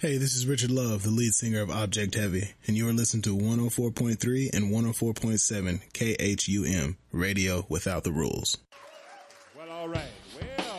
Hey, this is Richard Love, the lead singer of Object Heavy, and you are listening to 104.3 and 104.7 KHUM, radio without the rules. Well, all right.